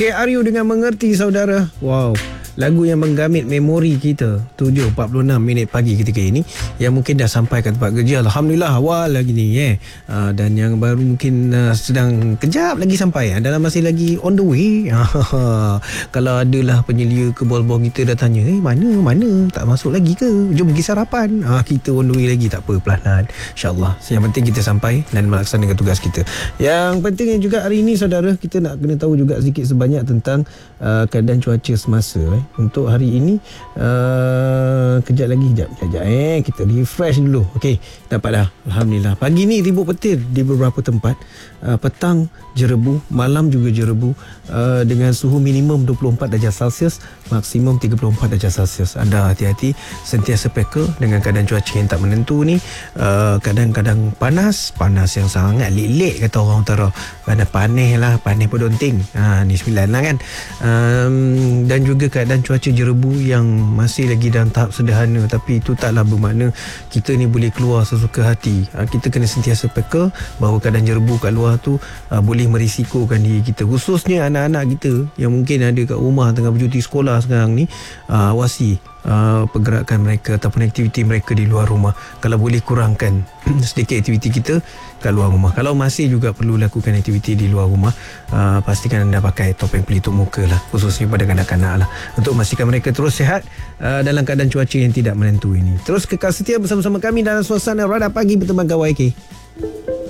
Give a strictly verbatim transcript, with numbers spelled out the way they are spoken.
K R U dengan Mengerti saudara. Wow, lagu yang menggamit memori kita. Tujuh empat puluh enam minit pagi ketika ini, yang mungkin dah sampai ke tempat kerja, Alhamdulillah, awal lagi ni eh. uh, Dan yang baru mungkin uh, sedang kejap lagi sampai, uh, dalam masih lagi on the way. Kalau adalah penyelia ke bol-bol kita dah tanya, eh mana, mana tak masuk lagi ke, jom pergi sarapan. uh, Kita on the way lagi, tak apa, perlahan InsyaAllah. Yang penting kita sampai dan melaksanakan tugas kita. Yang penting juga hari ini saudara, kita nak kena tahu juga sedikit sebanyak tentang uh, keadaan cuaca semasa eh. Untuk hari ini, uh, kejap lagi, kejap, kejap eh kita refresh dulu. Okey, dapat dah, Alhamdulillah. Pagi ni ribut petir di beberapa tempat, uh, petang jerebu, malam juga jerebu, uh, dengan suhu minimum dua puluh empat darjah Celsius, maksimum tiga puluh empat darjah Celsius. Anda hati-hati, sentiasa peka dengan keadaan cuaca yang tak menentu ni. uh, Kadang-kadang panas, panas yang sangat lik-lik kata orang utara. Kadang panih lah, panih pedonting. Ha, ni sembilan lah kan. um, Dan juga keadaan cuaca jerebu yang masih lagi dalam tahap sederhana, tapi itu taklah bermakna kita ni boleh keluar sesuka hati. Ha, kita kena sentiasa peka bahawa keadaan jerebu kat luar tu uh, boleh merisikokan diri kita, khususnya anak-anak kita yang mungkin ada kat rumah tengah bercuti sekolah sekarang ni. uh, Awasi Uh, pergerakan mereka ataupun aktiviti mereka di luar rumah. Kalau boleh kurangkan sedikit aktiviti kita kat luar rumah. Kalau masih juga perlu lakukan aktiviti di luar rumah, uh, pastikan anda pakai topeng pelitup muka lah, khususnya pada kanak-kanak lah, untuk memastikan mereka terus sihat uh, dalam keadaan cuaca yang tidak menentu ini. Terus kekal setia bersama-sama kami dalam suasana Radar Pagi berteman kawan Y K.